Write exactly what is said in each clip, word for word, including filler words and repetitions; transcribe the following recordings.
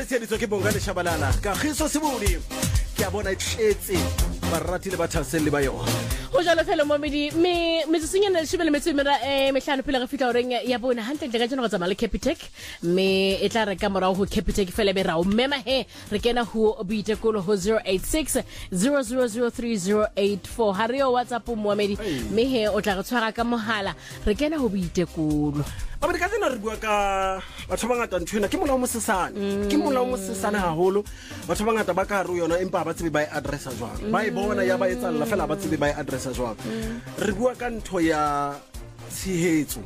sieditswe ke Bongani Shabalala Kagiso Sebudi ke a bona tletse barati le bathaselli ba yona o jalo fela mo medi me me tsenyana le shebele metso mera eh mehlano pele re fitla oreng ya bona hantle tle ga tsena go tsamaya le Capitec me e tla re ka morao ho Capitec fela be ra o mema he re kena ho Boitekolo ho zero eight six zero zero zero three zero eight four ha re yo WhatsApp mo medi me he o tla re tshwara ka mohala re kena ho Boitekolo ba re ka tsena re bua ka batho ba ngata ntshwena ke molao mo sesane ke molao mo sesane haholo batho ba ngata ba ka re yona empa ba tsebe ba e addressa jwang ba e bona ya ba etsalla fela ba tsebe ba e addressa jwang re bua ka ntho ya tshehetso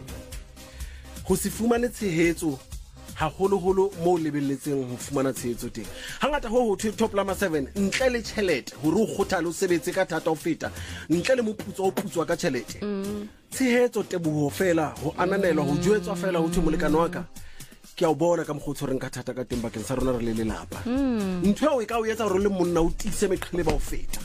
go se fumane tshehetso haholo holo mo lebelletseng ho fumana tshehetso teng hangata ho ho top lama seven ntle le tšhelete hore o kgothale o sebetse ka thata o feta ntle le moputso o putswa ka tšhelete tshehetso teboho fela ho ananelwa ho jwetswa fela ho thwe molekano wa ka ke a bona ka mogotso reng ka thata ka teng bakeng sa rona re le lelapa ntho e ka o etsa gore le monna o tise meqhele ba o feta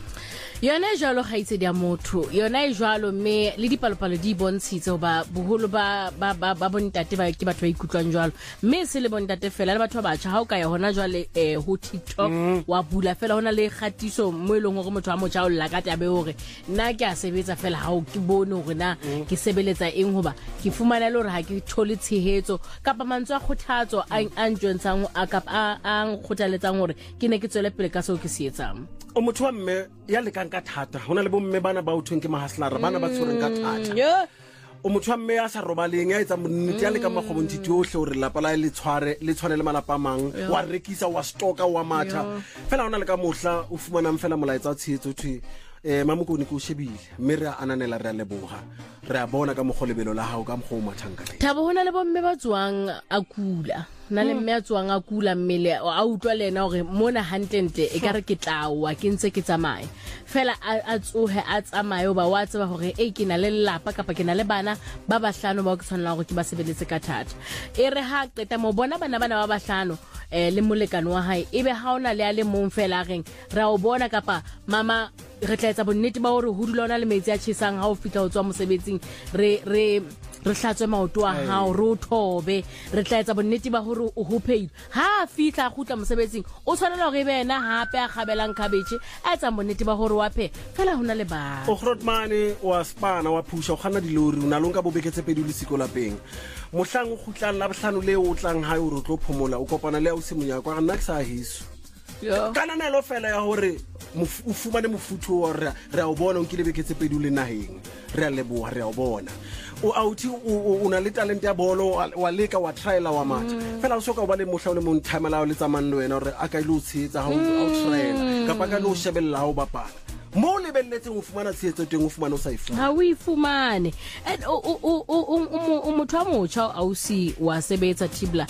yona e jalo ga itse dia motho yona e jalo me le dipalopalo di bontshitse ba boholo ba ba ba bontate ba ke batho ba ikutlwang jalo me se le bontate fela le batho ba batjha ha o ka ya hona jwale eh ho TikTok wa bula fela hona le khatiso mo eleng hore motho a motjha o lla ka tabe hore nna ke a sebetsa fela ha o ke bone hore na ke sebeletsa eng hoba ke fumana le hore ha ke thole tshehetso kapa mantswe a khothatso a ntjwetsang a kapa a nkgothaletsang hore ke ne ke tswele pele ka seo ke se etsang o motho wa mme ya le ka thata hona le bomme bana ba uthweng ke mahaslara bana ba tshoreng ka thata o motho wa mme ya sa robaleng ya etsa monnete ya le ka magobonti tiohle hore lapa la le tshware le tshwane le malapa mang wa rekisa wa stoka wa matha fela hona le ka mohla o fumanang fela molaetsa tshehetso thwe eh mamukoni ko shebile mme re ananela re a leboga re a bona ka mogolebelo la hao ka mogo mathanka thabo hona le bomme ba tswang a kula na le mme a tswang a kula mmele a utlwa lena hore mona hantlente e ka re ke tlawa ke ntse ke tsamaye fela a tsohe a tsamaye ba wa tseba hore e ke na le lelapa kapa ke na le bana ba bahlano ba ke tshwanela hore ke ba sebeletse ka thata e re ha qeta mo bona bana bana ba bahlano eh le molekano wa hae ebe ha ona le a le mong fela reng ra o bona kapa mama re tla etsa bonnete ba hore ho dula ona le metsi a tjhesang ha o fitla ho tswa mosebetsing re re re hlatswe maoto a hao re o thobe re tla etsa bonnete ba hore o hophile ha fitla gutla mosebetsing o tshwanela hore bena hape a kgabelang cabbage a etsa bonnete ba hore wa phe fela hona le ba o grotmane wa spana wa phusha o gana dilori una lonka bobeketse pedi le siko lapeng mohlang o gutlang la bohlano le o tlang ha o re tlo phomola o kopana le a o semonya kwa nna ke sa hiso yo kana nelo fela ya hore o fumane mofutho wa re re a o bona o nkile beketse pedi le naheng re a leboha re a o bona o authi o na le talent ya bolo wa leka wa triala wa matha fela o soka o ba le mohla o le mon time la o le tsamang le wena hore a ka ile o tshetsa ha o triala kapa ka le o shebella o bapala mo le belletseng o fumana tshetso teng o fumana o sa ifumana ha o ifumane and o o o o motho a motjha a o si wa sebetsa tibla